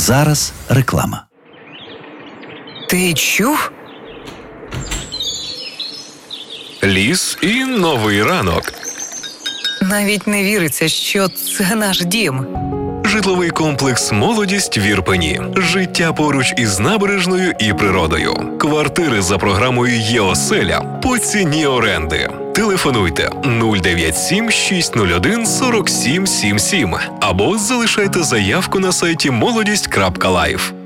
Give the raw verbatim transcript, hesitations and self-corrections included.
Зараз реклама. Ти чув? Ліс і новий ранок. Навіть не віриться, що це наш дім. Житловий комплекс «Молодість» в Ірпені. Життя поруч із набережною і природою. Квартири за програмою «Є-оселя» по ціні оренди. Телефонуйте нуль дев'ять сім шість нуль один сорок сім сімдесят сім або залишайте заявку на сайті молодість крапка лайф.